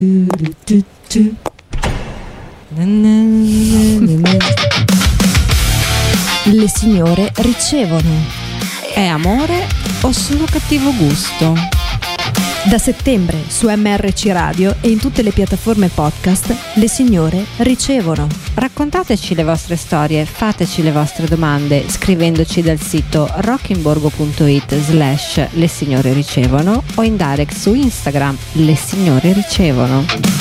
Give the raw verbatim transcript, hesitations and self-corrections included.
Le signore ricevono. È amore o solo cattivo gusto? Da settembre su M R C Radio e in tutte le piattaforme podcast, le signore ricevono. Raccontateci le vostre storie, fateci le vostre domande scrivendoci dal sito rockimborgo.it slash le signore ricevono o in direct su Instagram le signore ricevono.